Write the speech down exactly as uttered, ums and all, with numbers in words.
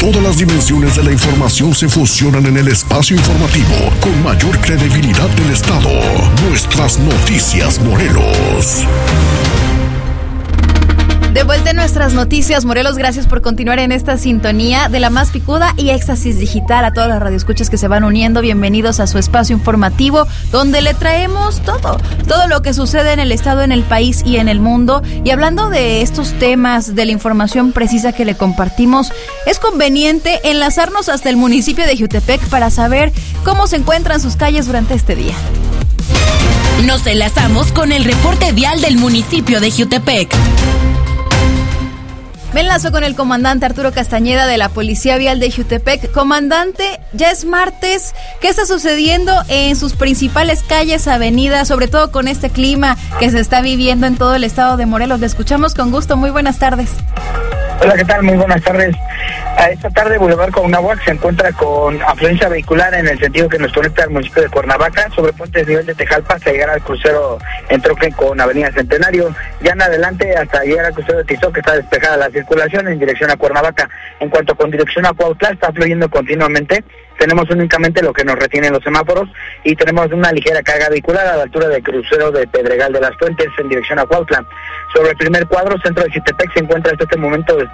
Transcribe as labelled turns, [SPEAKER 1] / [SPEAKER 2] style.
[SPEAKER 1] Todas las dimensiones de la información se fusionan en el espacio informativo con mayor credibilidad del Estado. Nuestras Noticias Morelos.
[SPEAKER 2] De vuelta en Nuestras Noticias Morelos, gracias por continuar en esta sintonía de la más picuda y Éxtasis Digital. A todos los radioescuchas que se van uniendo, bienvenidos a su espacio informativo, donde le traemos todo, todo lo que sucede en el estado, en el país y en el mundo. Y hablando de estos temas, de la información precisa que le compartimos, es conveniente enlazarnos hasta el municipio de Jiutepec para saber cómo se encuentran sus calles durante este día.
[SPEAKER 3] Nos enlazamos con el reporte vial del municipio de Jiutepec.
[SPEAKER 2] Me enlazo con el comandante Arturo Castañeda de la Policía Vial de Jiutepec. Comandante, ya es martes. ¿Qué está sucediendo en sus principales calles, avenidas, sobre todo con este clima que se está viviendo en todo el estado de Morelos? Le escuchamos con gusto. Muy buenas tardes.
[SPEAKER 4] Hola, ¿qué tal? Muy buenas tardes. A esta tarde, Boulevard Cuauhnáhuac se encuentra con afluencia vehicular en el sentido que nos conecta al municipio de Cuernavaca, sobre puente de nivel de Tejalpa hasta llegar al crucero en troque con Avenida Centenario. Ya en adelante hasta llegar al crucero de Tizoc, que está despejada la circulación en dirección a Cuernavaca. En cuanto con dirección a Cuautla, está fluyendo continuamente. Tenemos únicamente lo que nos retienen los semáforos y tenemos una ligera carga vehicular a la altura del crucero de Pedregal de las Fuentes en dirección a Cuautla. Sobre el primer cuadro, centro de Jiutepec, se encuentra hasta este momento